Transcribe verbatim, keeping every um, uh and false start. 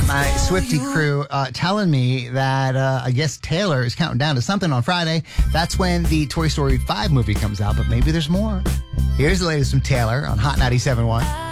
My Swiftie crew uh, telling me that uh, I guess Taylor is counting down to something on Friday. That's when the Toy Story five movie comes out, but maybe there's more. Here's the latest from Taylor on Hot ninety-seven point one.